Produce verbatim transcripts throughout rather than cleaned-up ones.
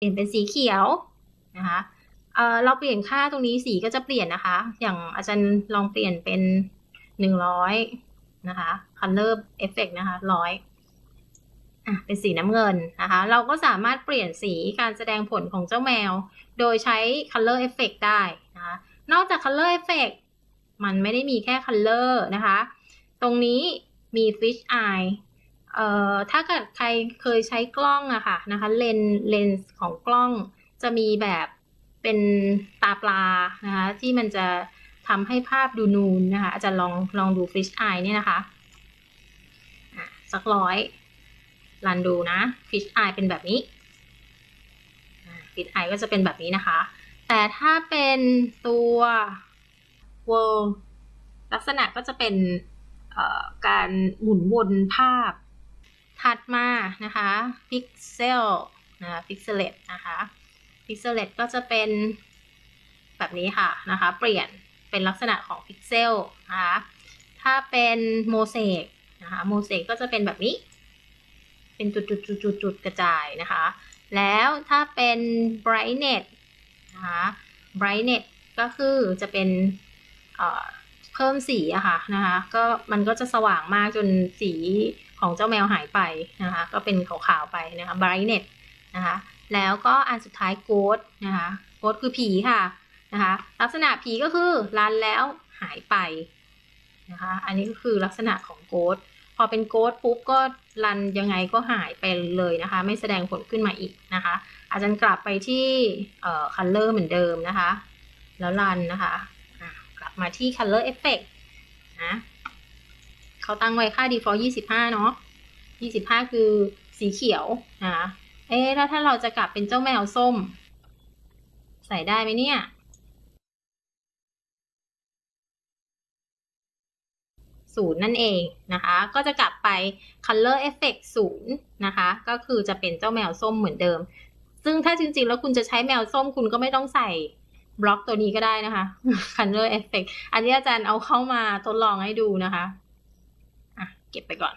เปลี่ยนเป็นสีเขียวนะคะเอ่อเราเปลี่ยนค่าตรงนี้สีก็จะเปลี่ยนนะคะอย่างอาจารย์ลองเปลี่ยนเป็นหนึ่งร้อยนะคะ color effect นะคะร้อยอ่ะเป็นสีน้ำเงินนะคะเราก็สามารถเปลี่ยนสีการแสดงผลของเจ้าแมวโดยใช้ color effect ได้นะคะนอกจาก color effect มันไม่ได้มีแค่ color นะคะตรงนี้มี fish eye เอ่อถ้าเกิดใครเคยใช้กล้องอะค่ะนะคะเลนเลนส์ของกล้องจะมีแบบเป็นตาปลานะคะที่มันจะทำให้ภาพดูนูนนะคะอาจารย์ลองลองดู fish eye เนี่ยนะคะอ่ะสักร้อยรันดูนะ fish eye เป็นแบบนี้ fish eye ก็จะเป็นแบบนี้นะคะแต่ถ้าเป็นตัว world ลักษณะก็จะเป็นการหมุนวนภาพถัดมานะคะ pixel นะคะ pixelet นะคะ pixelet ก็จะเป็นแบบนี้ค่ะนะคะเปลี่ยนเป็นลักษณะของ pixel นะคะถ้าเป็นโมเสกนะคะโมเสกก็จะเป็นแบบนี้เป็นจุดๆๆๆกระจายนะคะแล้วถ้าเป็น brightness นะคะ brightness ก็คือจะเป็นเพิ่มสีอะค่ะนะคะก็มันก็จะสว่างมากจนสีของเจ้าแมวหายไปนะคะก็เป็นขาวๆไปนะคะ brightness นะคะแล้วก็อันสุดท้าย ghost นะคะ ghost คือผีค่ะนะคะลักษณะผีก็คือรันแล้วหายไปนะคะอันนี้ก็คือลักษณะของ ghost พอเป็น ghost ปุ๊บก็รันยังไงก็หายไปเลยนะคะไม่แสดงผลขึ้นมาอีกนะคะอาจารย์กลับไปที่เอ่อ color เหมือนเดิมนะคะแล้วรันนะคะกลับมาที่ color effect นะเขาตั้งไว้ค่า default ยี่สิบห้าเนาะยี่สิบห้าคือสีเขียวนะคะเอ๊ะแล้วถ้าเราจะกลับเป็นเจ้าแมวส้มใส่ได้ไหมเนี่ยศูนย์นั่นเองนะคะก็จะกลับไป color effect ศูนย์นะคะก็คือจะเป็นเจ้าแมวส้มเหมือนเดิมซึ่งถ้าจริงๆแล้วคุณจะใช้แมวส้มคุณก็ไม่ต้องใส่บล็อกตัวนี้ก็ได้นะคะ color effect อันนี้อาจารย์เอาเข้ามาทดลองให้ดูนะคะอ่ะเก็บไปก่อน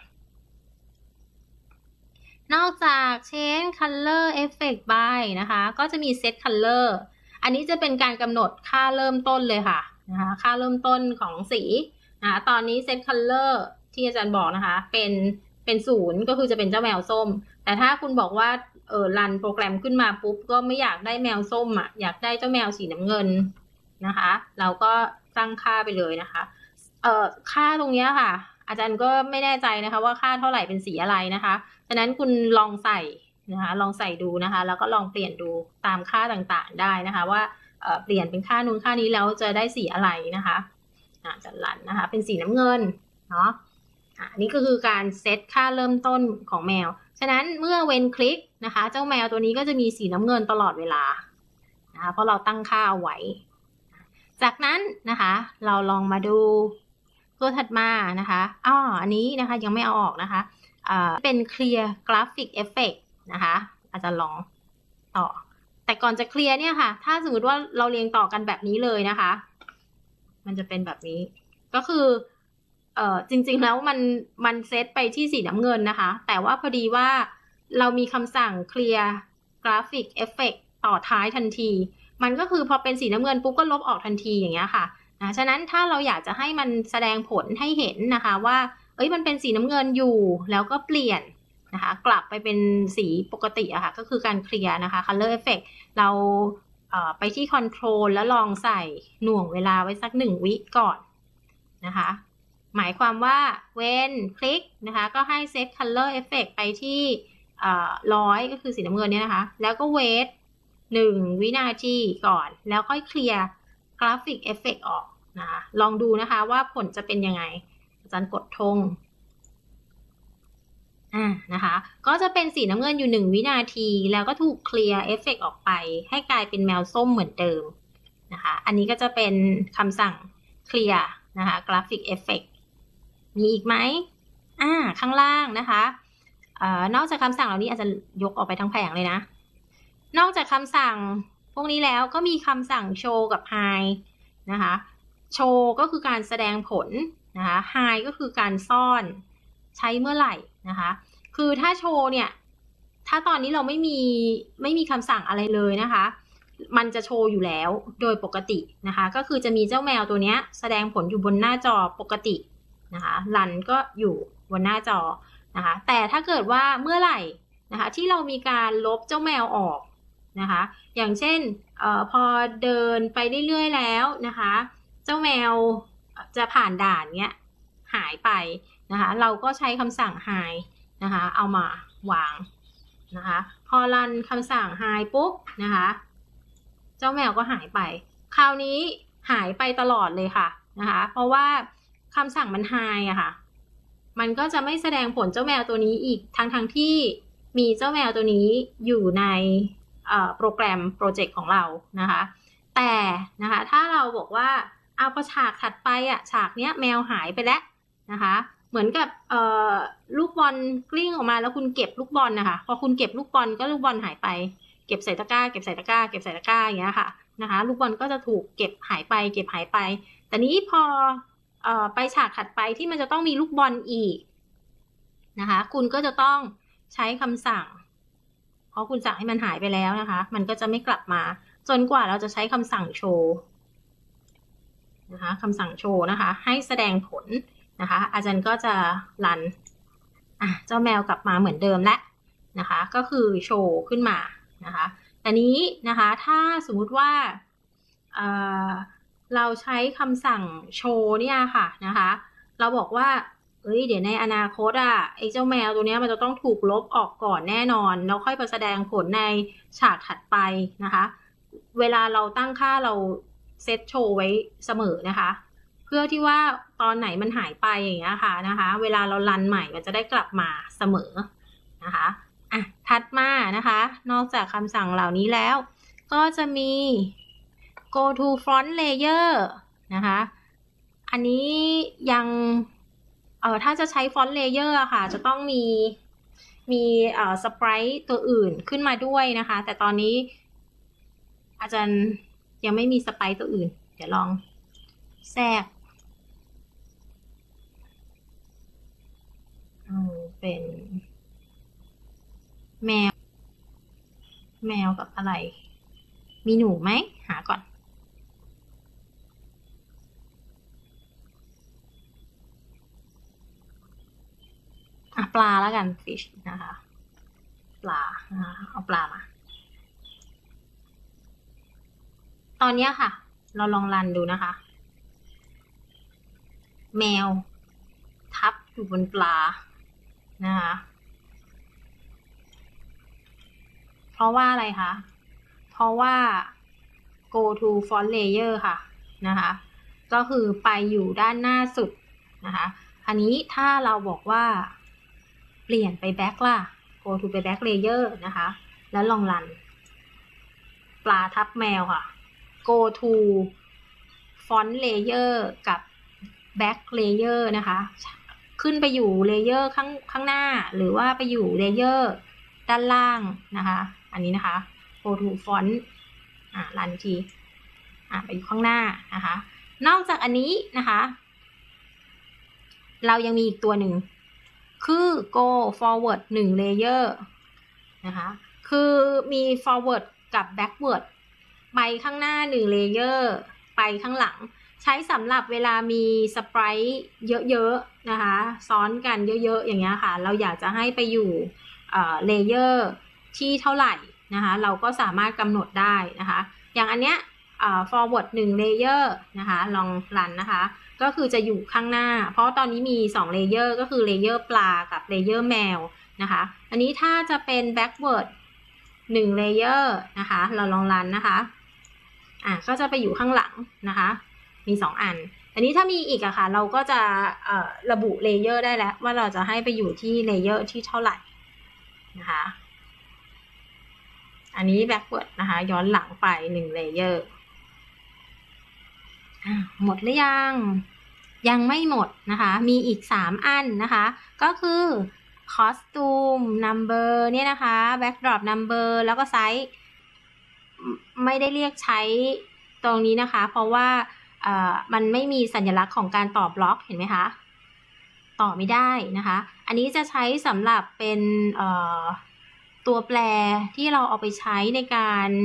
นอกจาก change color effect by นะคะก็จะมี set color อันนี้จะเป็นการกำหนดค่าเริ่มต้นเลยค่ะนะคะค่าเริ่มต้นของสีนะคะตอนนี้ set color ที่อาจารย์บอกนะคะเป็นเป็นศูนย์ก็คือจะเป็นเจ้าแมวส้มแต่ถ้าคุณบอกว่าเออรันโปรแกรมขึ้นมาปุ๊บก็ไม่อยากได้แมวส้มอ่ะอยากได้เจ้าแมวสีน้ำเงินนะคะเราก็ตั้งค่าไปเลยนะคะเอ่อค่าตรงนี้ค่ะอาจารย์ก็ไม่แน่ใจนะคะว่าค่าเท่าไหร่เป็นสีอะไรนะคะฉะนั้นคุณลองใส่นะคะลองใส่ดูนะคะแล้วก็ลองเปลี่ยนดูตามค่าต่างๆได้นะคะว่าเปลี่ยนเป็นค่านู้นค่านี้แล้วจะได้สีอะไรนะคะจัดรันนะคะเป็นสีน้ำเงินเนาะอันนี้ก็คือการเซตค่าเริ่มต้นของแมวฉะนั้นเมื่อเว้นคลิกนะคะเจ้าแมวตัวนี้ก็จะมีสีน้ำเงินตลอดเวลานะคะเพราะเราตั้งค่าเอาไว้จากนั้นนะคะเราลองมาดูตัวถัดมานะคะอ้ออันนี้นะคะยังไม่เอาออกนะคะเป็น Clear Graphic Effect นะคะอาจจะลองต่อแต่ก่อนจะเคลียร์เนี่ยค่ะถ้าสมมติว่าเราเรียงต่อกันแบบนี้เลยนะคะมันจะเป็นแบบนี้ก็คือเอ่อจริงๆแล้วมันมันเซตไปที่สีน้ำเงินนะคะแต่ว่าพอดีว่าเรามีคำสั่ง Clear Graphic Effect ต่อท้ายทันทีมันก็คือพอเป็นสีน้ำเงินปุ๊บก็ลบออกทันทีอย่างเงี้ยค่ะนะฉะนั้นถ้าเราอยากจะให้มันแสดงผลให้เห็นนะคะว่าเอ้ยมันเป็นสีน้ำเงินอยู่แล้วก็เปลี่ยนนะคะกลับไปเป็นสีปกติอะค่ะก็คือการเคลียร์นะคะ color effect เราไปที่ control แล้วลองใส่หน่วงเวลาไว้สักหนึ่งวิก่อนนะคะหมายความว่า when คลิกนะคะก็ให้ set color effect ไปที่ร้อยก็คือสีน้ำเงินเนี่ยนะคะแล้วก็ wait หนึ่งวินาทีก่อนแล้วค่อยเคลียร์กราฟิกเอฟเฟกต์ออกนะคะลองดูนะคะว่าผลจะเป็นยังไงอาจารย์กดธงอ่านะคะก็จะเป็นสีน้ำเงินอยู่หนึ่งวินาทีแล้วก็ถูกเคลียร์เอฟเฟกต์ออกไปให้กลายเป็นแมวส้มเหมือนเดิมนะคะอันนี้ก็จะเป็นคำสั่งเคลียร์นะคะกราฟิกเอฟเฟกต์มีอีกไหมอ่าข้างล่างนะคะอ่านอกจากคำสั่งเหล่านี้อาจจะยกออกไปทั้งแผงเลยนะนอกจากคำสั่งพวกนี้แล้วก็มีคำสั่งโชว์กับ hide นะคะโชว์ก็คือการแสดงผลนะคะ hide ก็คือการซ่อนใช้เมื่อไหร่นะคะคือถ้าโชว์เนี่ยถ้าตอนนี้เราไม่มีไม่มีคำสั่งอะไรเลยนะคะมันจะโชว์อยู่แล้วโดยปกตินะคะก็คือจะมีเจ้าแมวตัวนี้แสดงผลอยู่บนหน้าจอปกตินะคะรันก็อยู่บนหน้าจอนะคะแต่ถ้าเกิดว่าเมื่อไหร่นะคะที่เรามีการลบเจ้าแมวออกนะคะอย่างเช่นเอ่อพอเดินไปเรื่อยๆแล้วนะคะเจ้าแมวจะผ่านด่านเนี้ยหายไปนะคะเราก็ใช้คำสั่ง hide นะคะเอามาวางนะคะพอรันคำสั่ง hide ปุ๊บนะคะเจ้าแมวก็หายไปคราวนี้หายไปตลอดเลยค่ะนะคะเพราะว่าคำสั่งมัน hide อะค่ะมันก็จะไม่แสดงผลเจ้าแมวตัวนี้อีกทั้งทั้งที่มีเจ้าแมวตัวนี้อยู่ในโปรแกรมโปรเจกต์ของเรานะคะแต่นะคะถ้าเราบอกว่าเอาพอฉากถัดไปอะฉากเนี้ยแมวหายไปแล้วนะคะเหมือนกับลูกบอลกลิ้งออกมาแล้วคุณเก็บลูกบอลนะคะพอคุณเก็บลูกบอลก็ลูกบอลหายไปเก็บใส่ตะกร้าเก็บใส่ตะกร้าเก็บใส่ตะกร้าอย่างเงี้ยค่ะนะคะลูกบอลก็จะถูกเก็บหายไปเก็บหายไปแต่นี้พอเอ่อไปฉากถัดไปที่มันจะต้องมีลูกบอลอีกนะคะคุณก็จะต้องใช้คำสั่งเพราะคุณสั่งให้มันหายไปแล้วนะคะมันก็จะไม่กลับมาจนกว่าเราจะใช้คำสั่งโชว์นะคะคำสั่งโชว์นะคะให้แสดงผลนะคะอาจารย์ก็จะรันอ่ะเจ้าแมวกลับมาเหมือนเดิมและนะคะก็คือโชว์ขึ้นมานะคะแต่นี้นะคะถ้าสมมุติว่าเอ่อเราใช้คำสั่งโชว์เนี่ยค่ะนะคะเราบอกว่าเอ้ยเดี๋ยวในอนาคตอ่ะไอ้เจ้าแมวตัวนี้มันจะต้องถูกลบออกก่อนแน่นอนแล้วค่อยไปแสดงผลในฉากถัดไปนะคะเวลาเราตั้งค่าเราเซตโชว์ไว้เสมอนะคะเพื่อที่ว่าตอนไหนมันหายไปอย่างเงี้ยค่ะนะคะเวลาเรารันใหม่มันจะได้กลับมาเสมอนะคะอ่ะถัดมานะคะนอกจากคำสั่งเหล่านี้แล้วก็จะมี go to front layer นะคะอันนี้ยังเอ่อถ้าจะใช้ front layer อะค่ะจะต้องมีมีเอ่อสไปรท์ตัวอื่นขึ้นมาด้วยนะคะแต่ตอนนี้อาจารย์ยังไม่มีสไปรท์ตัวอื่นเดี๋ยวลองแทรกเป็นแมวแมวกับอะไรมีหนูไหมหาก่อนอ่ะปลาแล้วกัน fish นะคะปลานะคะเอาปลามาตอนนี้ค่ะเราลองรันดูนะคะแมวทับอยู่บนปลานะคะเพราะว่าอะไรคะเพราะว่า go to front layer ค่ะนะคะก็คือไปอยู่ด้านหน้าสุดนะคะอันนี้ถ้าเราบอกว่าเปลี่ยนไป back ล่ะ go to ไป back layer นะคะแล้วลองรันปลาทับแมวค่ะ go to front layer กับ back layer นะคะขึ้นไปอยู่เลเยอร์ข้างข้างหน้าหรือว่าไปอยู่เลเยอร์ด้านล่างนะคะอันนี้นะคะ go to front อ่ะรันทีอ่ะไปอยู่ข้างหน้านะคะนอกจากอันนี้นะคะเรายังมีอีกตัวหนึ่งคือ go forward หนึ่ง layer นะคะคือมี forward กับ backward ไปข้างหน้าหนึ่ง layer ไปข้างหลังใช้สำหรับเวลามีสไปรท์เยอะๆนะคะซ้อนกันเยอะๆอย่างเงี้ยค่ะเราอยากจะให้ไปอยู่เลเยอร์ที่เท่าไหร่นะคะเราก็สามารถกำหนดได้นะคะอย่างอันเนี้ย forward หนึ่ง layer นะคะลองรันนะคะก็คือจะอยู่ข้างหน้าเพราะตอนนี้มีสองเลเยอร์ก็คือเลเยอร์ปลากับเลเยอร์แมวนะคะอันนี้ถ้าจะเป็น backward หนึ่ง layer นะคะเราลองรันนะคะอ่ะก็จะไปอยู่ข้างหลังนะคะมีสองอันอันนี้ถ้ามีอีกอะค่ะเราก็จะระบุเลเยอร์ได้แล้วว่าเราจะให้ไปอยู่ที่เลเยอร์ที่เท่าไหร่นะคะอันนี้ backward นะคะย้อนหลังไปหนึ่งเลเยอร์หมดหรือยังยังไม่หมดนะคะมีอีกสามอันนะคะก็คือ costume number เนี่ยนะคะ backdrop number แล้วก็ไซส์ไม่ได้เรียกใช้ตรงนี้นะคะเพราะว่ามันไม่มีสัญลักษณ์ของการต่อบล็อกเห็นไหมคะต่อไม่ได้นะคะอันนี้จะใช้สำหรับเป็นตัวแปรที่เราเอาไปใช้ในการ